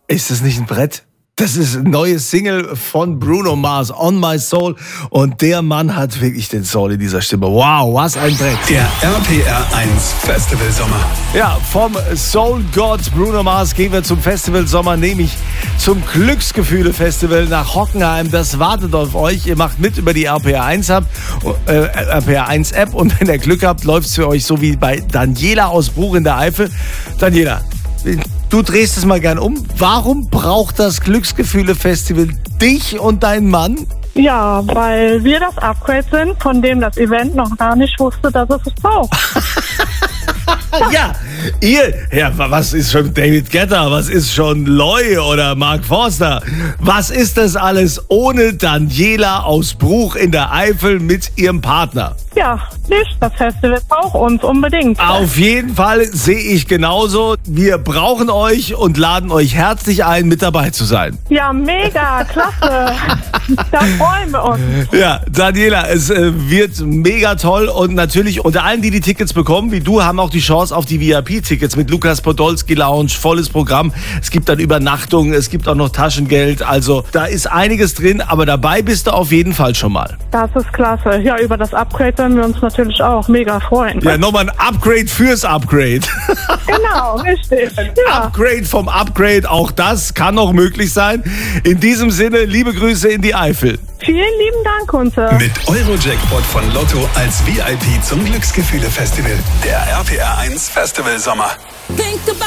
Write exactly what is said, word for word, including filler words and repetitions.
Ist das nicht ein Brett? Das ist ein neues Single von Bruno Mars, On My Soul. Und der Mann hat wirklich den Soul in dieser Stimme. Wow, was ein Brett. Der R P R eins Festival Sommer. Ja, vom Soul God Bruno Mars gehen wir zum Festival Sommer, nämlich zum Glücksgefühle Festival nach Hockenheim. Das wartet auf euch. Ihr macht mit über die R P R eins App, äh, R P R eins App. Und wenn ihr Glück habt, läuft es für euch so wie bei Daniela aus Bruch in der Eifel. Daniela, du drehst es mal gern um. Warum braucht das Glücksgefühle-Festival dich und deinen Mann? Ja, weil wir das Upgrade sind, von dem das Event noch gar nicht wusste, dass es es braucht. Ja, ihr, ja, was ist schon David Guetta, was ist schon Loy oder Mark Forster? Was ist das alles ohne Daniela aus Bruch in der Eifel mit ihrem Partner? Ja, nicht. Das Festival braucht uns unbedingt. Auf jeden Fall sehe ich genauso. Wir brauchen euch und laden euch herzlich ein, mit dabei zu sein. Ja, mega, klasse. Da freuen wir uns. Ja, Daniela, es äh, wird mega toll und natürlich unter allen, die die Tickets bekommen, wie du, haben auch die Chance auf die V I P-Tickets mit Lukas Podolski Lounge, volles Programm. Es gibt dann Übernachtung, es gibt auch noch Taschengeld, also da ist einiges drin, aber dabei bist du auf jeden Fall schon mal. Das ist klasse. Ja, über das Upgrade werden wir uns natürlich auch mega freuen. Ja, nochmal ein Upgrade fürs Upgrade. Genau, richtig. Ein Ja. Upgrade vom Upgrade, auch das kann noch möglich sein. In diesem Sinne, liebe Grüße in die Eifel. Vielen lieben Dank, Kunze. Mit Eurojackpot von Lotto als V I P zum Glücksgefühle Festival. Der R P R eins Festival Sommer.